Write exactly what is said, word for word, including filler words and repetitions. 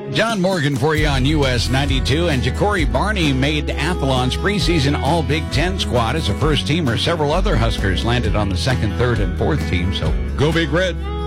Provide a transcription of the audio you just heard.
John Morgan for you on U S ninety-two, and Ja'Cory Barney made Athlon's preseason All-Big Ten squad as a first teamer. Several other Huskers landed on the second, third, and fourth team, so go Big Red.